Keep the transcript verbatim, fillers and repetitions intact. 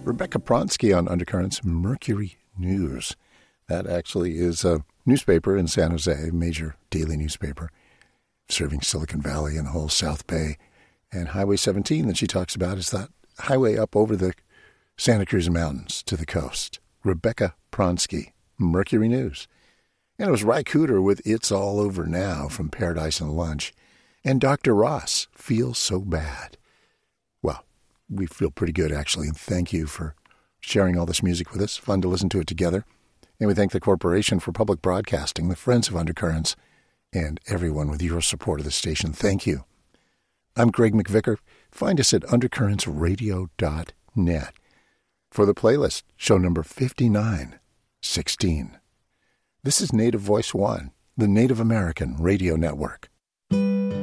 Rebecca Pronsky on Undercurrents Mercury News. That actually is a newspaper in San Jose, a major daily newspaper, serving Silicon Valley and the whole South Bay. And Highway seventeen that she talks about is that highway up over the Santa Cruz Mountains to the coast. Rebecca Pronsky, Mercury News. And it was Ry Cooder with It's All Over Now from Paradise and Lunch. And Doctor Ross, Feels So Bad. Well, we feel pretty good, actually, and thank you for sharing all this music with us. Fun to listen to it together. And we thank the Corporation for Public Broadcasting, the Friends of Undercurrents, and everyone with your support of the station. Thank you. I'm Greg McVicker. Find us at undercurrents radio dot net for the playlist, show number fifty-nine sixteen. This is Native Voice One, the Native American Radio Network.